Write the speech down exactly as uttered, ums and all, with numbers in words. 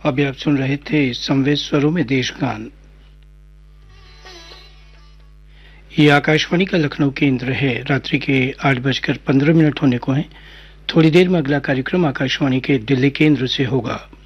अभी आप सुन रहे थे संवेद स्वरों में देशगान। ये आकाशवाणी का लखनऊ केंद्र है। रात्रि के आठ बजकर पंद्रह मिनट होने को हैं। थोड़ी देर में अगला कार्यक्रम आकाशवाणी के दिल्ली केंद्र से होगा।